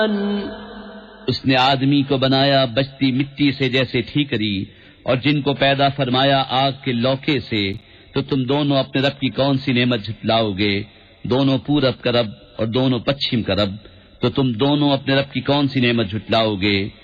उसने आदमी को बनाया बचती मिट्टी से जैसे ठीकरी, और जिनको पैदा फरमाया आग के लौके से, तो तुम दोनों अपने रब की कौन सी नेमत झुटलाओगे? दोनों पूरब का रब और दोनों पश्चिम का रब, तो तुम दोनों अपने रब की कौन सी नेमत झुटलाओगे?